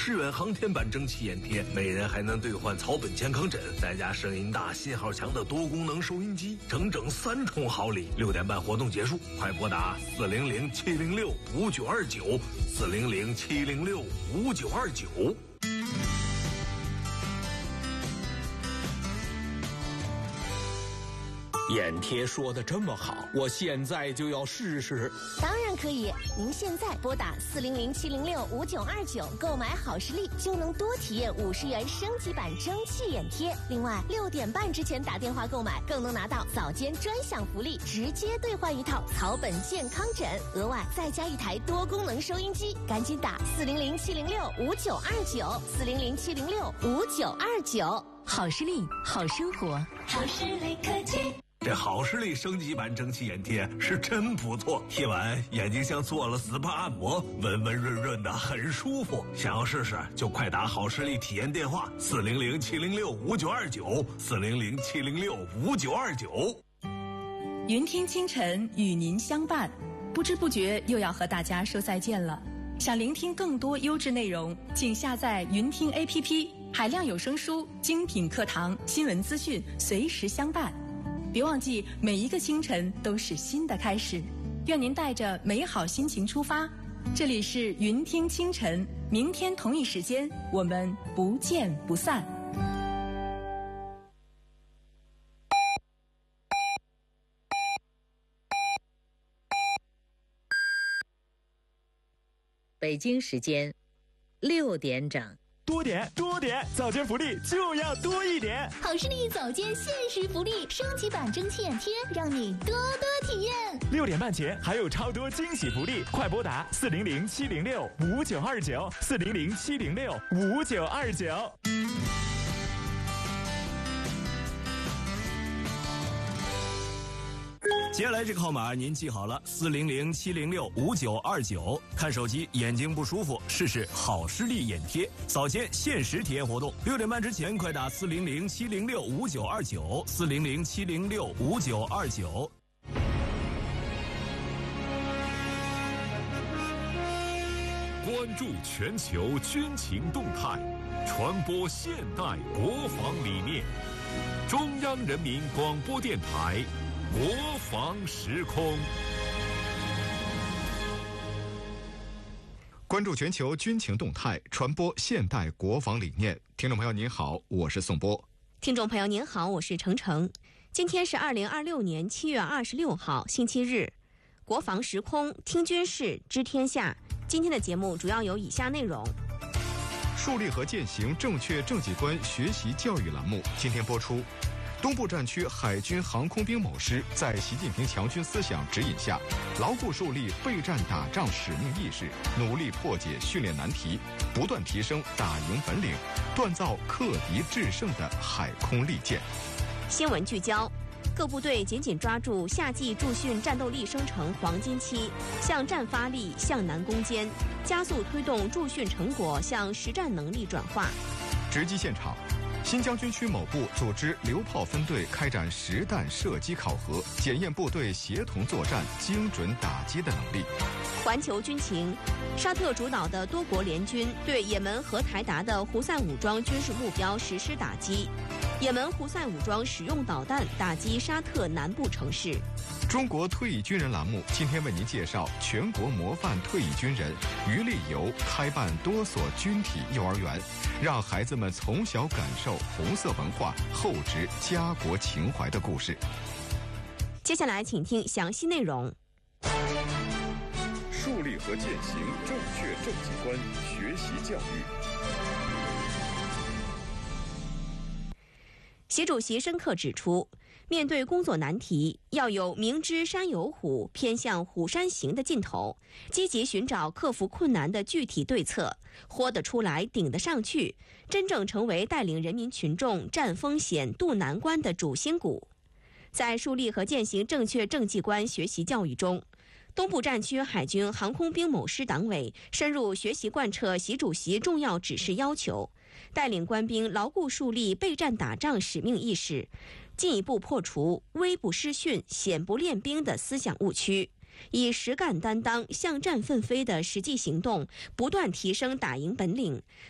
50元航天版蒸汽眼贴，每人还能兑换草本健康枕，再加声音大、信号强的多功能收音机，整整3重好礼。6点半活动结束，快拨打400-706-5929，400-706-5929。 眼贴说的这么好，我现在就要试试。 当然可以，您现在拨打400-706-5929购买好视力，就能多体验50元升级版蒸汽眼贴。另外，6点半之前打电话购买，更能拿到早间专享福利，直接兑换一套草本健康枕，额外再加一台多功能收音机。赶紧打400-706-5929，400-706-5929。 好视力，好生活， 好视力科技。 这好视力升级版蒸汽眼贴是真不错，贴完眼睛像做了 SPA 按摩，温温润润的，很舒服。想要试试就快打好视力体验电话400-706-5929，400-706-5929。 云听清晨与您相伴，不知不觉又要和大家说再见了。想聆听更多优质内容，请下载云听 APP， 海量有声书、精品课堂、新闻资讯随时相伴。别忘记，每一个清晨都是新的开始。愿您带着美好心情出发。这里是云听清晨，明天同一时间我们不见不散。 北京时间6点整。 多点，早间福利就要多一点。 好视力早间限时福利，升级版蒸汽眼贴，让你多多体验。 6点半前还有超多惊喜福利，快拨打400-706-5929，400-706-5929。 接下来这个号码您记好了，400-706-5929。看手机眼睛不舒服，试试好视力眼贴，早间限时体验活动。6点半之前快打400-706-5929，400-706-5929。 关注全球军情动态，传播现代国防理念。中央人民广播电台国防时空。 关注全球军情动态，传播现代国防理念。听众朋友您好，我是宋波。 听众朋友您好，我是程程。今天是2026年7月26号，星期日。国防时空，听军事，知天下。今天的节目主要有以下内容： 树立和践行正确政绩观学习教育栏目今天播出。东部战区海军航空兵某师在习近平强军思想指引下，牢固树立备战打仗使命意识，努力破解训练难题，不断提升打赢本领，锻造克敌制胜的海空利剑。 新闻聚焦：各部队紧紧抓住夏季驻训战斗力生成黄金期，向战发力，向南攻坚，加速推动驻训成果向实战能力转化。 直击现场。新疆军区某部组织榴炮分队开展实弹射击考核，检验部队协同作战、精准打击的能力。 环球军情：沙特主导的多国联军对也门和台达的胡塞武装军事目标实施打击。也门胡塞武装使用导弹打击沙特南部城市。 中国退役军人栏目今天为您介绍全国模范退役军人于立游开办多所军体幼儿园，让孩子们从小感受红色文化，厚植家国情怀的故事。 接下来请听详细内容。 树立和践行正确政绩观学习教育。 习主席深刻指出，面对工作难题，要有明知山有虎，偏向虎山行的劲头，积极寻找克服困难的具体对策，豁得出来，顶得上去，真正成为带领人民群众战风险、渡难关的主心骨。在树立和践行正确政绩观学习教育中，东部战区海军航空兵某师党委深入学习贯彻习主席重要指示要求，带领官兵牢固树立备战打仗使命意识，进一步破除危不失训、险不练兵的思想误区，以实干担当、向战奋飞的实际行动，不断提升打赢本领，